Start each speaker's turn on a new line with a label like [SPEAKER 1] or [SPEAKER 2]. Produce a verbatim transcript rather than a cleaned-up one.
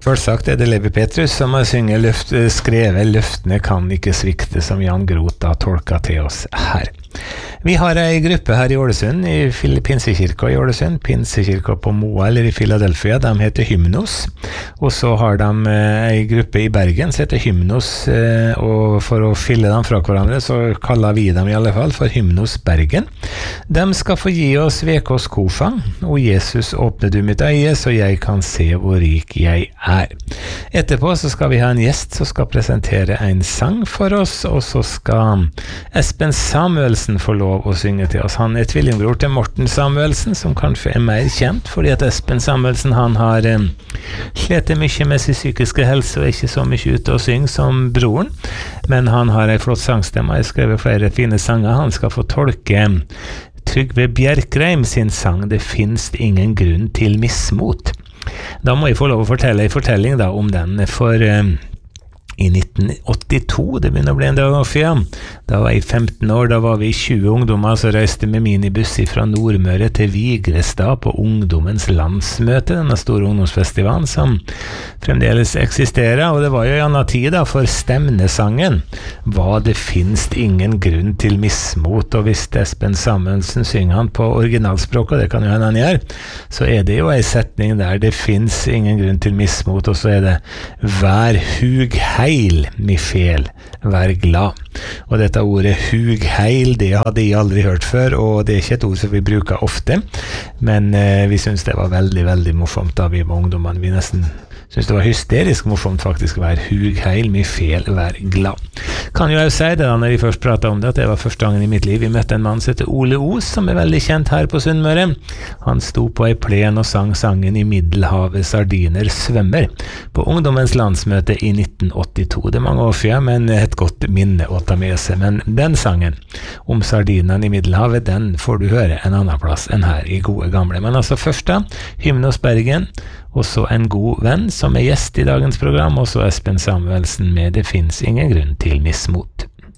[SPEAKER 1] Selvsagt er det Levi Petrus som har synget løft, skrevet «Løftene kan ikke svikte», som Jan Groth da tolka til oss her. Vi har en gruppe her i Ålesund, i Pinsekirka i Ålesund, Pinsekirka på Moa eller i Philadelphia, de heter Hymnos, og så har de en gruppe i Bergen som heter Hymnos, og for å fylle dem fra hverandre så kaller vi dem i alle fall for Hymnos Bergen. De skal få gi oss Vekås Kofang, og Jesus åpne du mitt øye, så jeg kan se hvor rik jeg er. Etterpå så skal vi ha en gjest som skal presentere en sang for oss, og så skal Espen Samuelsen få lov å synge til oss. Han er tvillingbror til Morten Samuelsen, som kanskje er mer kjent, fordi at Espen Samuelsen han har um, slettet mye med sin psykiske helse og er ikke så mye ute og synge som broren, men han har en flott sangstemme, jeg har skrevet flere fine sanger. Han skal få tolke Trygve Bjerkreim sin sang «Det finnes ingen grunn til mismot». Da må jeg få lov å fortelle en fortelling da om den, for um, i nitten åttito, det begynner å bli en dag av fjem, da var jeg femten år, da var vi tjue ungdommer som reiste med minibuss fra Nordmøre til Vigrestad på ungdommens landsmøte, denne store ungdomsfestivalen som fremdeles eksisterer, og det var jo i annen tid da, for stemnesangen var «Det finnes ingen grunn til mismot», og hvis Espen Samuelsen synger han på originalspråk, og det kan jo hende han gjør, så er det jo en setning der «Det finnes ingen grunn til mismot», og så er det «Vær hug heil, mi fel, vær glad». Og dette ordet hugheil, det hadde jeg aldri hørt før, og det er ikke et ord som vi bruker ofte, men eh, vi synes det var veldig, veldig morsomt da vi var ungdommen. Vi nesten synes det var hysterisk morsomt faktisk å være hugheil, mi fel, vær glad. Kan jo jeg si det da, når vi først pratet om det, at det var første gangen i mitt liv. Vi møtte en mann som heter Ole Os, som er veldig kjent her på Sunnmøre. Han sto på ei plen og sang sangen «I Middelhavet sardiner svømmer» på ungdommens landsmøte i nitten åttito. Det er mange år siden, men et godt minne å ta med seg. Men den sangen om sardinene i Middelhavet, den får du høre en annen plass enn her i gode gamle. Men altså først da, Hymnos Bergen, og så en god venn som er gjest i dagens program, og så Espen Samuelsen med «Det finnes ingen grunn til mismot».